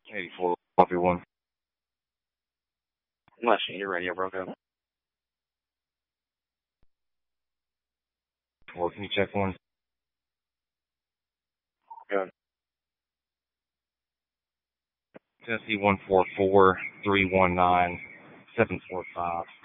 84 copy one. Unless your radio broke up. Or can you check one? Good. Tennessee 144-319-745.